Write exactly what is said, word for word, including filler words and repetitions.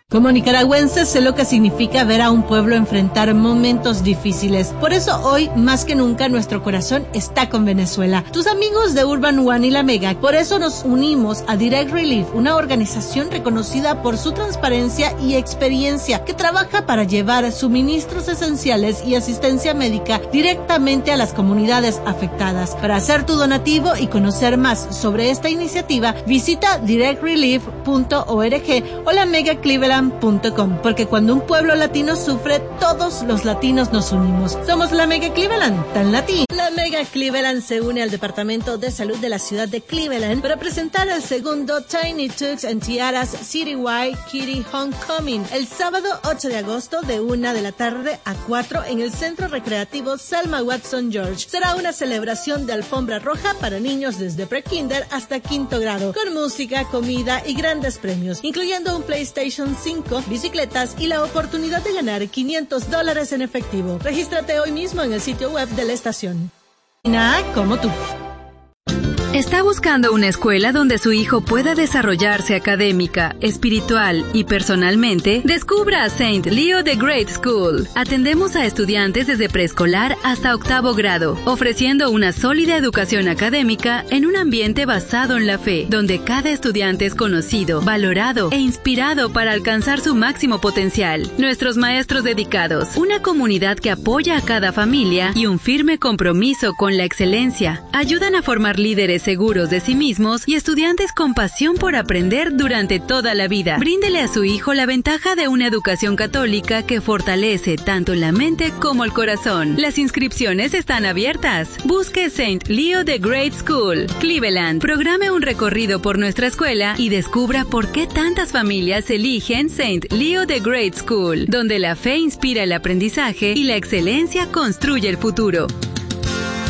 Como nicaragüense sé lo que significa ver a un pueblo enfrentar momentos difíciles. Por eso hoy, más que nunca, nuestro corazón está con Venezuela. Tus amigos de Urban One y La Mega. Por eso nos unimos a Direct Relief, una organización reconocida por su transparencia y experiencia que trabaja para llevar suministros esenciales y asistencia médica directamente a las comunidades afectadas. Para hacer tu donativo y conocer más sobre esta iniciativa, visita direct relief punto org o la mega cleveland punto com, porque cuando un pueblo latino sufre, todos los latinos nos unimos. Somos la Mega Cleveland, tan latino. La Mega Cleveland se une al Departamento de Salud de la ciudad de Cleveland para presentar el segundo Tiny Tux and Tiaras Citywide Kitty Homecoming el sábado ocho de agosto de una de la tarde a cuatro en el Centro Recreativo Selma Watson George. Será una celebración de alfombra roja para niños desde pre-kinder hasta quinto grado, con música, comida y grandes premios, incluyendo un PlayStation cinco, bicicletas y la oportunidad de ganar quinientos dólares en efectivo. Regístrate hoy mismo en el sitio web de la estación. Nada como tú. ¿Está buscando una escuela donde su hijo pueda desarrollarse académica, espiritual y personalmente? Descubra Saint Leo the Great School. Atendemos a estudiantes desde preescolar hasta octavo grado, ofreciendo una sólida educación académica en un ambiente basado en la fe, donde cada estudiante es conocido, valorado e inspirado para alcanzar su máximo potencial. Nuestros maestros dedicados, una comunidad que apoya a cada familia y un firme compromiso con la excelencia, ayudan a formar líderes seguros de sí mismos y estudiantes con pasión por aprender durante toda la vida. Bríndele a su hijo la ventaja de una educación católica que fortalece tanto la mente como el corazón. Las inscripciones están abiertas. Busque Saint Leo the Great School, Cleveland. Programe un recorrido por nuestra escuela y descubra por qué tantas familias eligen Saint Leo the Great School, donde la fe inspira el aprendizaje y la excelencia construye el futuro.